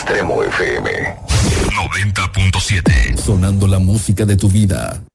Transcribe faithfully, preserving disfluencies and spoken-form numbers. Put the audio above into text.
Extremo F M noventa punto siete. Sonando la música de tu vida.